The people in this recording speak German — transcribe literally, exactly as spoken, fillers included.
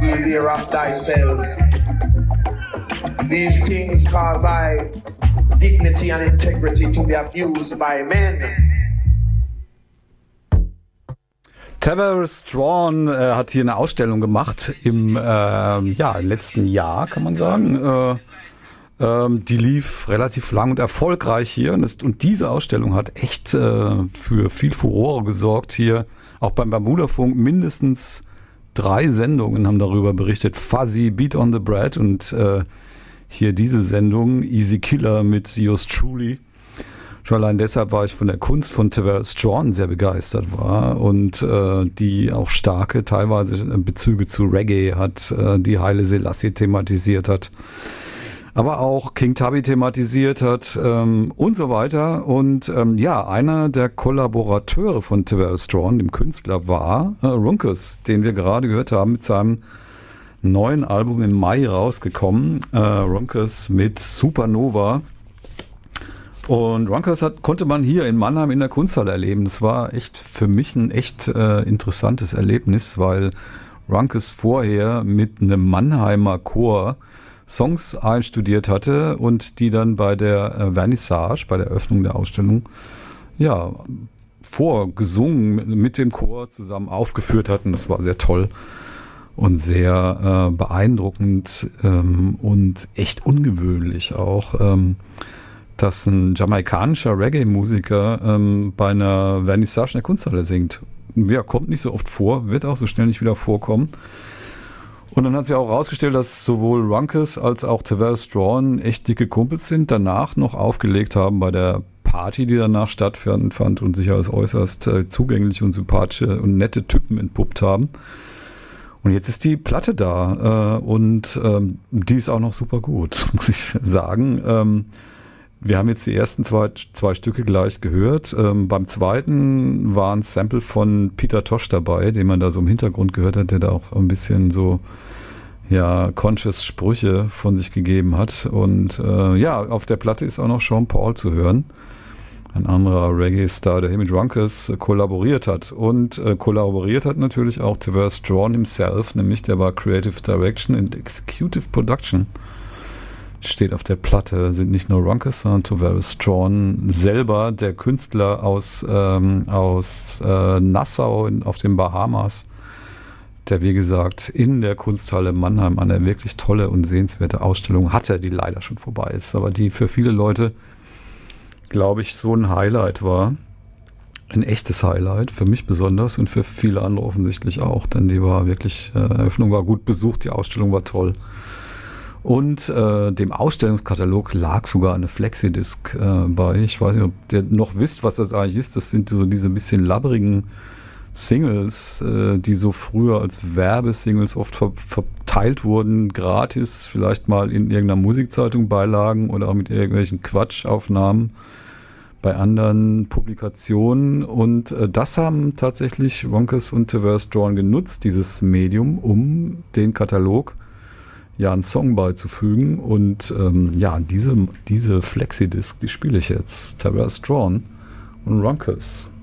beware of thyself. These things cause thy dignity and integrity to be abused by men. Tavares Strawn äh, hat hier eine Ausstellung gemacht im äh, ja, letzten Jahr, kann man sagen. Äh, ähm, die lief relativ lang und erfolgreich hier. Und, ist, und diese Ausstellung hat echt äh, für viel Furore gesorgt hier. Auch beim Bermuda-Funk mindestens drei Sendungen haben darüber berichtet. Fuzzy, Beat on the Bread und äh, hier diese Sendung, Easy Killer mit Yours Truly. Schon allein deshalb war ich von der Kunst von Tavares Strawn sehr begeistert war und äh, die auch starke teilweise Bezüge zu Reggae hat, äh, die Haile Selassie thematisiert hat, aber auch King Tubby thematisiert hat ähm, und so weiter. Und ähm, ja, einer der Kollaborateure von Tavares Strawn, dem Künstler, war äh, Runckus, den wir gerade gehört haben mit seinem neuen Album im Mai rausgekommen, äh, Runckus mit Supernova. Und Runckus hat, konnte man hier in Mannheim in der Kunsthalle erleben. Das war echt für mich ein echt äh, interessantes Erlebnis, weil Runckus vorher mit einem Mannheimer Chor Songs einstudiert hatte und die dann bei der äh, Vernissage, bei der Eröffnung der Ausstellung, ja, vorgesungen mit dem Chor zusammen aufgeführt hatten. Das war sehr toll und sehr äh, beeindruckend ähm, und echt ungewöhnlich auch, ähm, dass ein jamaikanischer Reggae-Musiker ähm, bei einer Vernissage in der Kunsthalle singt. Ja, kommt nicht so oft vor, wird auch so schnell nicht wieder vorkommen. Und dann hat sich auch herausgestellt, dass sowohl Runckus als auch Tavares Strawn echt dicke Kumpels sind, danach noch aufgelegt haben bei der Party, die danach stattfand und sich als äußerst äh, zugängliche und sympathische und nette Typen entpuppt haben. Und jetzt ist die Platte da äh, und ähm, die ist auch noch super gut, muss ich sagen. Ähm, wir haben jetzt die ersten zwei, zwei Stücke gleich gehört. Ähm, beim zweiten war ein Sample von Peter Tosh dabei, den man da so im Hintergrund gehört hat, der da auch ein bisschen so ja conscious Sprüche von sich gegeben hat. Und äh, ja, auf der Platte ist auch noch Sean Paul zu hören. Ein anderer Reggae-Star, der hier mit Runckus äh, kollaboriert hat. Und äh, kollaboriert hat natürlich auch Tavares Strawn himself, nämlich der war Creative Direction and Executive Production. Steht auf der Platte, sind nicht nur Runckus, sondern Tavares Strawn selber, der Künstler aus, ähm, aus äh, Nassau in, auf den Bahamas, der wie gesagt in der Kunsthalle Mannheim eine wirklich tolle und sehenswerte Ausstellung hatte, die leider schon vorbei ist, aber die für viele Leute, glaube ich, so ein Highlight war. Ein echtes Highlight, für mich besonders und für viele andere offensichtlich auch, denn die war wirklich, äh, Eröffnung war gut besucht, die Ausstellung war toll. Und äh, dem Ausstellungskatalog lag sogar eine Flexidisc äh, bei. Ich weiß nicht, ob ihr noch wisst, was das eigentlich ist. Das sind so diese bisschen labberigen Singles, äh, die so früher als Werbesingles oft ver- verteilt wurden, gratis, vielleicht mal in irgendeiner Musikzeitung beilagen oder auch mit irgendwelchen Quatschaufnahmen bei anderen Publikationen. Und äh, das haben tatsächlich Runckus und Tavares Strawn genutzt, dieses Medium, um den Katalog ja einen Song beizufügen. Und ähm, ja, diese, diese Flexidisc, die spiele ich jetzt. Tavares Strawn und Runckus.